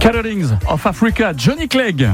Scatterings of Africa, Johnny Clegg.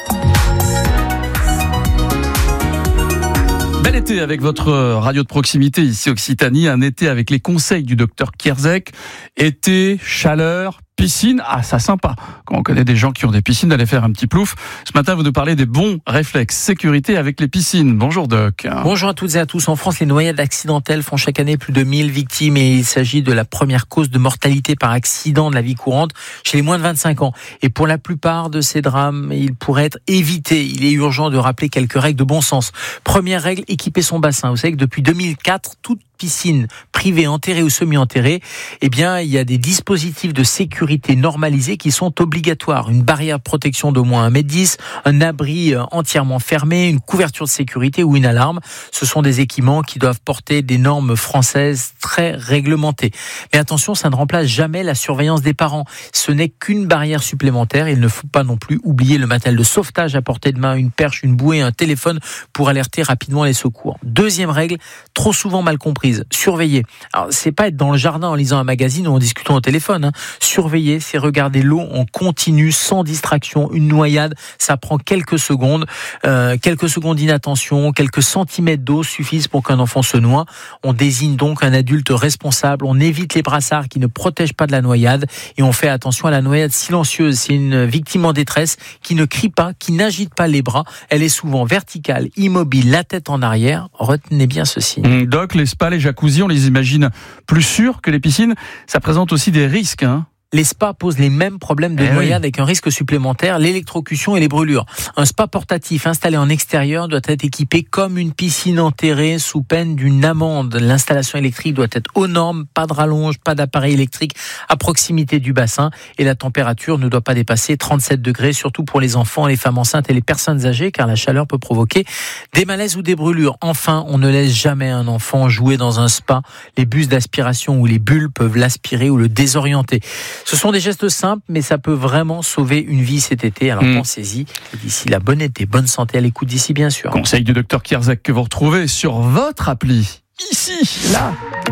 Bel été avec votre radio de proximité ici Occitanie, un été avec les conseils du docteur Kierzek. Été, chaleur, piscine, ça sympa. Quand on connaît des gens qui ont des piscines, d'aller faire un petit plouf. Ce matin, vous nous parlez des bons réflexes sécurité avec les piscines. Bonjour Doc. Bonjour à toutes et à tous. En France, les noyades accidentelles font chaque année plus de 1000 victimes et il s'agit de la première cause de mortalité par accident de la vie courante chez les moins de 25 ans. Et pour la plupart de ces drames, ils pourraient être évités. Il est urgent de rappeler quelques règles de bon sens. Première règle, équiper son bassin. Vous savez que depuis 2004, toute piscine privée, enterrée ou semi-enterrée, il y a des dispositifs de sécurité normalisés qui sont obligatoires. Une barrière de protection d'au moins 1,10 m, un abri entièrement fermé, une couverture de sécurité ou une alarme. Ce sont des équipements qui doivent porter des normes françaises très réglementées. Mais attention, ça ne remplace jamais la surveillance des parents. Ce n'est qu'une barrière supplémentaire. Il ne faut pas non plus oublier le matériel de sauvetage à portée de main, une perche, une bouée, un téléphone pour alerter rapidement les secours. Deuxième règle, trop souvent mal comprise. Surveiller. Alors, c'est pas être dans le jardin en lisant un magazine ou en discutant au téléphone. Surveiller, c'est regarder l'eau en continu, sans distraction. Une noyade, ça prend quelques secondes. Quelques secondes d'inattention, quelques centimètres d'eau suffisent pour qu'un enfant se noie. On désigne donc un adulte responsable. On évite les brassards qui ne protègent pas de la noyade et on fait attention à la noyade silencieuse. C'est une victime en détresse qui ne crie pas, qui n'agite pas les bras. Elle est souvent verticale, immobile, la tête en arrière. Retenez bien ceci. Doc, les spas, les jacuzzi, on les imagine plus sûrs que les piscines. Ça présente aussi des risques, Les spas posent les mêmes problèmes de noyade avec un risque supplémentaire, l'électrocution et les brûlures. Un spa portatif installé en extérieur doit être équipé comme une piscine enterrée sous peine d'une amende. L'installation électrique doit être aux normes, pas de rallonge, pas d'appareil électrique à proximité du bassin et la température ne doit pas dépasser 37 degrés, surtout pour les enfants, les femmes enceintes et les personnes âgées car la chaleur peut provoquer des malaises ou des brûlures. Enfin, on ne laisse jamais un enfant jouer dans un spa. Les bus d'aspiration ou les bulles peuvent l'aspirer ou le désorienter. Ce sont des gestes simples, mais ça peut vraiment sauver une vie cet été. Alors pensez-y. Et d'ici là, bon été, bonne santé à l'écoute d'ici, bien sûr. Conseil du docteur Kierzek que vous retrouvez sur votre appli. Ici, là.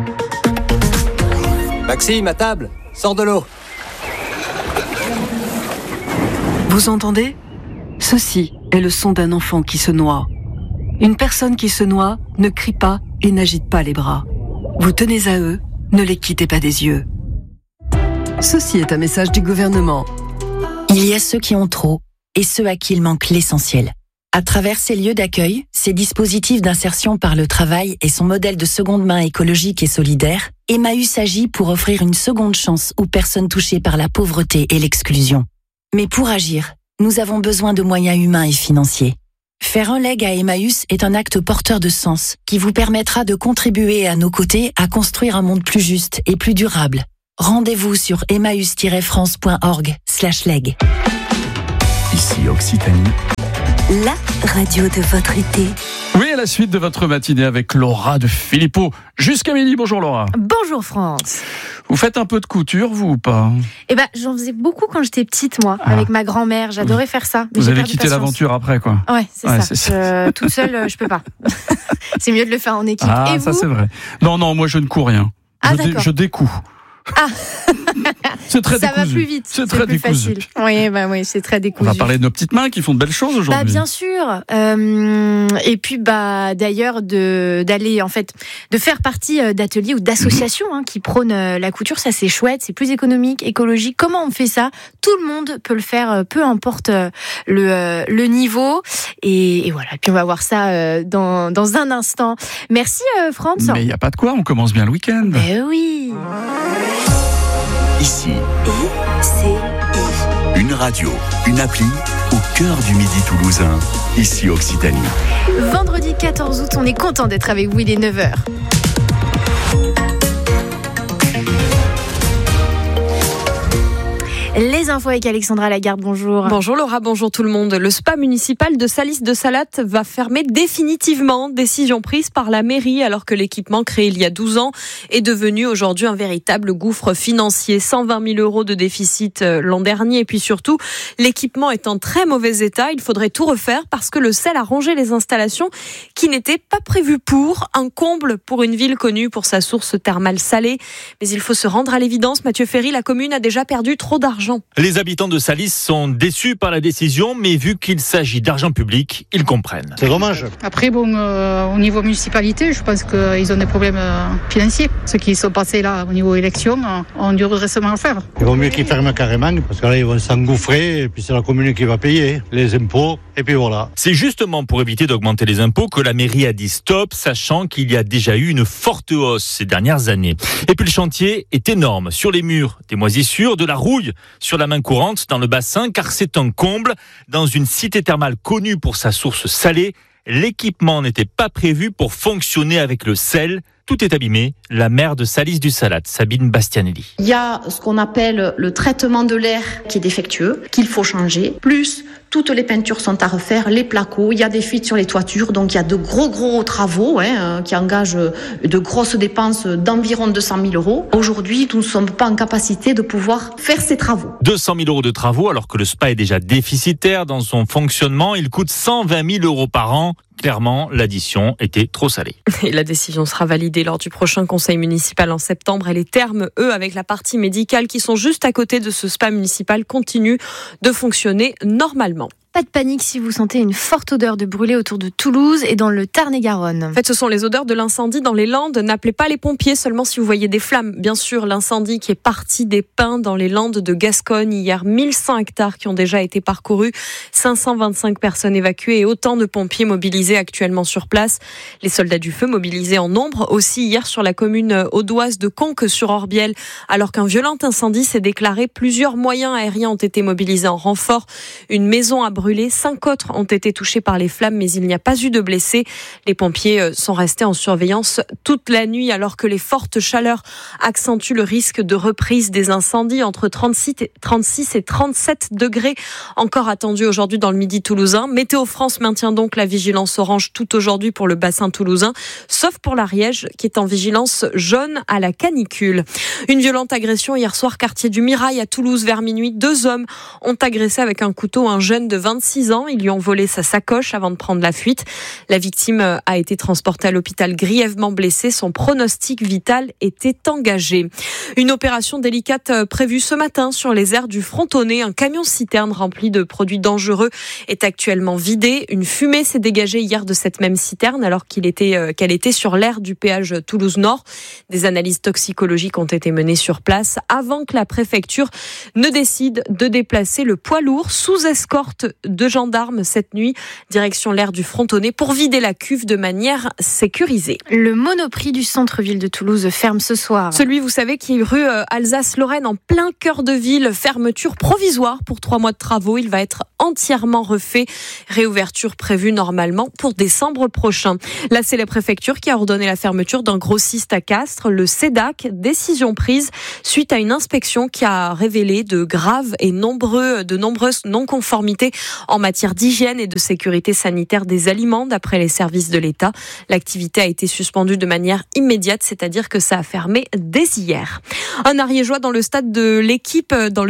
Maxime, à table, sors de l'eau. Vous entendez ? Ceci est le son d'un enfant qui se noie. Une personne qui se noie ne crie pas et n'agite pas les bras. Vous tenez à eux, ne les quittez pas des yeux. Ceci est un message du gouvernement. Il y a ceux qui ont trop et ceux à qui il manque l'essentiel. À travers ces lieux d'accueil, ces dispositifs d'insertion par le travail et son modèle de seconde main écologique et solidaire, Emmaüs agit pour offrir une seconde chance aux personnes touchées par la pauvreté et l'exclusion. Mais pour agir, nous avons besoin de moyens humains et financiers. Faire un leg à Emmaüs est un acte porteur de sens qui vous permettra de contribuer à nos côtés à construire un monde plus juste et plus durable. Rendez-vous sur emmaüs-france.org/leg. Ici Occitanie. La radio de votre été. Oui, à la suite de votre matinée avec Laura de Philippot. Jusqu'à midi, bonjour Laura. Bonjour France. Vous faites un peu de couture, vous ou pas ? J'en faisais beaucoup quand j'étais petite, moi, avec ma grand-mère. J'adorais faire ça. Vous avez quitté l'aventure après, quoi. Ouais, c'est ça. Toute seule, je peux pas. C'est mieux de le faire en équipe. Et ça vous ? c'est vrai. Non, moi je ne cours rien. Je découds. C'est très décousu. Ça va plus vite. C'est très plus décousu. facile. Oui, c'est très décousu. On va parler de nos petites mains qui font de belles choses aujourd'hui. Bien sûr. Et puis d'ailleurs de faire partie d'ateliers ou d'associations qui prônent la couture, ça c'est chouette, c'est plus économique, écologique. Comment on fait ça ? Tout le monde peut le faire, peu importe le niveau. Et voilà. Et puis on va voir ça dans un instant. Merci Franz. Mais il n'y a pas de quoi, on commence bien le week-end. Oui. Ici, une radio, une appli au cœur du midi toulousain. Ici Occitanie. Vendredi 14 août, on est content d'être avec vous, il est 9h. Les infos avec Alexandra Lagarde, bonjour. Bonjour Laura, bonjour tout le monde. Le spa municipal de Salis-de-Salat va fermer définitivement. Décision prise par la mairie alors que l'équipement créé il y a 12 ans est devenu aujourd'hui un véritable gouffre financier. 120 000 € de déficit l'an dernier et puis surtout, l'équipement est en très mauvais état. Il faudrait tout refaire parce que le sel a rongé les installations qui n'étaient pas prévues pour. Un comble pour une ville connue pour sa source thermale salée. Mais il faut se rendre à l'évidence, Mathieu Ferry, la commune a déjà perdu trop d'argent d'argent. Les habitants de Salis sont déçus par la décision, mais vu qu'il s'agit d'argent public, ils comprennent. C'est dommage. Après, au niveau municipalité, je pense qu'ils ont des problèmes financiers. Ceux qui sont passés là au niveau élection ont du redressement à faire. Il vaut mieux qu'ils ferment carrément, parce que là, ils vont s'engouffrer, et puis c'est la commune qui va payer les impôts, et puis voilà. C'est justement pour éviter d'augmenter les impôts que la mairie a dit stop, sachant qu'il y a déjà eu une forte hausse ces dernières années. Et puis le chantier est énorme. Sur les murs, des moisissures, de la rouille sur la main courante dans le bassin, car c'est un comble. Dans une cité thermale connue pour sa source salée, l'équipement n'était pas prévu pour fonctionner avec le sel. Tout est abîmé. La maire de Salis du Salat, Sabine Bastianelli. Il y a ce qu'on appelle le traitement de l'air qui est défectueux, qu'il faut changer. Plus, toutes les peintures sont à refaire, les placos, il y a des fuites sur les toitures, donc il y a de gros travaux qui engagent de grosses dépenses d'environ 200 000 euros. Aujourd'hui, nous ne sommes pas en capacité de pouvoir faire ces travaux. 200 000 euros de travaux, alors que le spa est déjà déficitaire dans son fonctionnement. Il coûte 120 000 euros par an. Clairement, l'addition était trop salée. Et la décision sera validée lors du prochain conseil municipal en septembre. Et les termes, eux, avec la partie médicale qui sont juste à côté de ce spa municipal, continuent de fonctionner normalement. Pas de panique si vous sentez une forte odeur de brûlé autour de Toulouse et dans le Tarn-et-Garonne. En fait, ce sont les odeurs de l'incendie dans les Landes. N'appelez pas les pompiers seulement si vous voyez des flammes. Bien sûr, l'incendie qui est parti des pins dans les Landes de Gascogne. Hier, 1100 hectares qui ont déjà été parcourus, 525 personnes évacuées et autant de pompiers mobilisés actuellement sur place. Les soldats du feu mobilisés en nombre aussi hier sur la commune audoise de Conques-sur-Orbiel. Alors qu'un violent incendie s'est déclaré, plusieurs moyens aériens ont été mobilisés en renfort. Une maison a brûlé. 5 autres ont été touchés par les flammes, mais il n'y a pas eu de blessés. Les pompiers sont restés en surveillance toute la nuit, alors que les fortes chaleurs accentuent le risque de reprise des incendies. Entre 36 et 37 degrés encore attendus aujourd'hui dans le Midi toulousain. Météo France maintient donc la vigilance orange tout aujourd'hui pour le bassin toulousain, sauf pour l'Ariège qui est en vigilance jaune à la canicule. Une violente agression hier soir, quartier du Mirail à Toulouse vers minuit. 2 hommes ont agressé avec un couteau un jeune de 26 ans. Ils lui ont volé sa sacoche avant de prendre la fuite. La victime a été transportée à l'hôpital grièvement blessée. Son pronostic vital était engagé. Une opération délicate prévue ce matin sur les aires du Frontonnet. Un camion-citerne rempli de produits dangereux est actuellement vidé. Une fumée s'est dégagée hier de cette même citerne alors qu'elle était sur l'aire du péage Toulouse-Nord. Des analyses toxicologiques ont été menées sur place avant que la préfecture ne décide de déplacer le poids lourd sous escorte de gendarmes cette nuit, direction l'aire du Frontonnet pour vider la cuve de manière sécurisée. Le Monoprix du centre-ville de Toulouse ferme ce soir. Celui, vous savez, qui est rue Alsace-Lorraine en plein cœur de ville, fermeture provisoire pour 3 mois de travaux. Il va être entièrement refait. Réouverture prévue normalement pour décembre prochain. Là, c'est la préfecture qui a ordonné la fermeture d'un grossiste à Castres, le CEDAC. Décision prise suite à une inspection qui a révélé de graves et nombreuses non-conformités en matière d'hygiène et de sécurité sanitaire des aliments d'après les services de l'État. L'activité a été suspendue de manière immédiate, c'est-à-dire que ça a fermé dès hier. Un Ariégeois dans le staff de l'équipe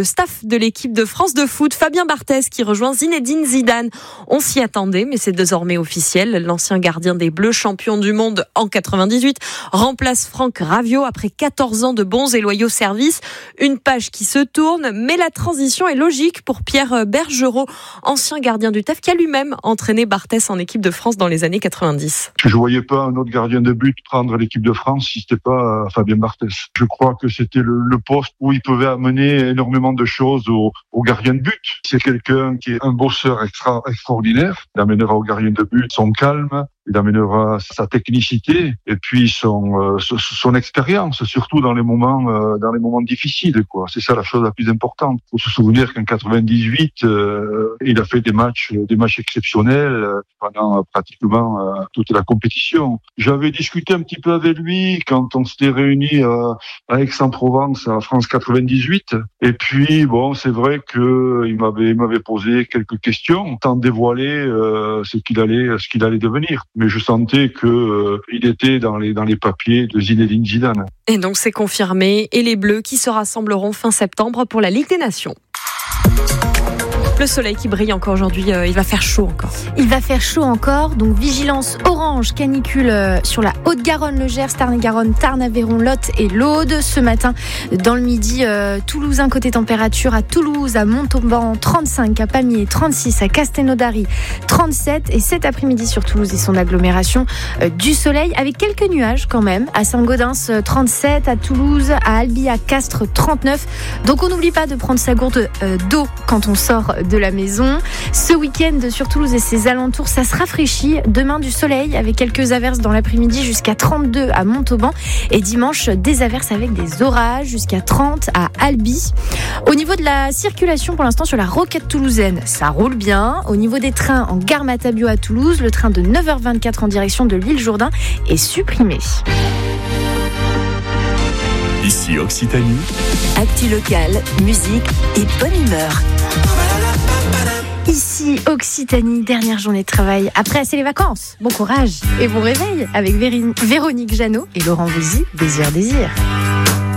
de France de foot, Fabien Barthez qui rejoint Zinedine Zidane. On s'y attendait, mais c'est désormais officiel. L'ancien gardien des Bleus, champion du monde en 98, remplace Franck Raviot après 14 ans de bons et loyaux services. Une page qui se tourne, mais la transition est logique pour Pierre Bergerot, ancien gardien du TEF, qui a lui-même entraîné Barthez en équipe de France dans les années 90. Je ne voyais pas un autre gardien de but prendre l'équipe de France si c'était pas Fabien Barthez. Je crois que c'était le poste où il pouvait amener énormément de choses au gardien de but. C'est quelqu'un qui est un bosseur extraordinaire. Il amènera au gardien de but son calme, il amènera sa technicité et puis son expérience, surtout dans les moments difficiles, quoi. C'est ça la chose la plus importante. Il faut se souvenir qu'en 98, il a fait des matchs exceptionnels pendant pratiquement toute la compétition. J'avais discuté un petit peu avec lui quand on s'était réunis à Aix-en-Provence à France 98. Et puis bon, c'est vrai que il m'avait posé quelques questions, sans dévoiler ce qu'il allait devenir. Mais je sentais que il était dans les papiers de Zinedine Zidane. Et donc c'est confirmé. Et les Bleus qui se rassembleront fin septembre pour la Ligue des Nations. Le soleil qui brille encore aujourd'hui, il va faire chaud encore. Il va faire chaud encore, donc vigilance orange, canicule sur la Haute-Garonne, le Gers, Tarn-et-Garonne, Tarn-Aveyron, Lot et l'Aude. Ce matin, dans le midi, toulousain côté température, à Toulouse, à Montauban, 35, à Pamiers, 36, à Castelnaudary, 37. Et cet après-midi sur Toulouse et son agglomération, du soleil avec quelques nuages quand même. À Saint-Gaudens, 37, à Toulouse, à Albi, à Castres, 39. Donc on n'oublie pas de prendre sa gourde d'eau quand on sort de la maison. Ce week-end sur Toulouse et ses alentours, ça se rafraîchit. Demain du soleil avec quelques averses dans l'après-midi jusqu'à 32 à Montauban. Et dimanche, des averses avec des orages jusqu'à 30 à Albi. Au niveau de la circulation, pour l'instant sur la Roquette toulousaine, ça roule bien. Au niveau des trains en gare Matabio à Toulouse, le train de 9h24 en direction de l'île Jourdain est supprimé. Ici Occitanie. Actu locale, musique et bonne humeur. Ici Occitanie, dernière journée de travail. Après, c'est les vacances. Bon courage et bon réveil avec Véronique Jeannot et Laurent Voulzy, Désir.